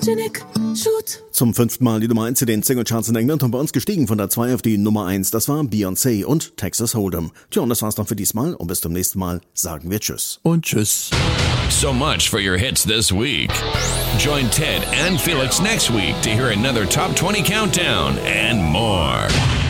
Genick, Shoot. Zum 5. Mal die Nummer 1 in den Singlecharts in England und bei uns gestiegen von der 2 auf die Nummer 1. Das war Beyoncé und Texas Hold'em. Tja, und das war's dann für diesmal und bis zum nächsten Mal sagen wir Tschüss. Und Tschüss. So much for your hits this week. Join Ted and Felix next week to hear another Top 20 countdown and more.